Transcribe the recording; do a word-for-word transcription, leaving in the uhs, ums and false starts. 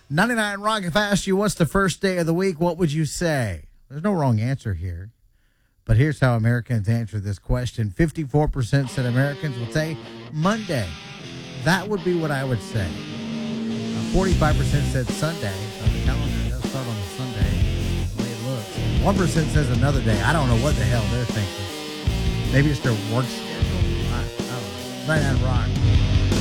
ninety-nine Rock, if I asked you what's the first day of the week, what would you say? There's no wrong answer here. But here's how Americans answer this question. fifty-four percent said Americans would say Monday. That would be what I would say. Uh, forty-five percent said Sunday. So the calendar does start on a Sunday, the way it looks. one percent says another day. I don't know what the hell they're thinking. Maybe it's their work schedule. I, I don't know. ninety-nine Rock.